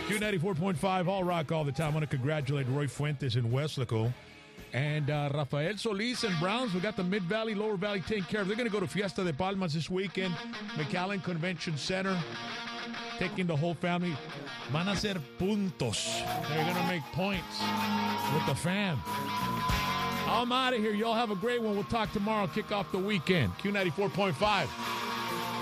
Q94.5, all rock all the time. I want to congratulate Roy Fuentes in Weslaco. And Rafael Solis and Browns, we got the Mid-Valley, Lower Valley taken care of. They're going to go to Fiesta de Palmas this weekend. McAllen Convention Center, taking the whole family. Van a ser puntos. They're going to make points with the fam. I'm out of here. Y'all have a great one. We'll talk tomorrow. Kick off the weekend. Q94.5.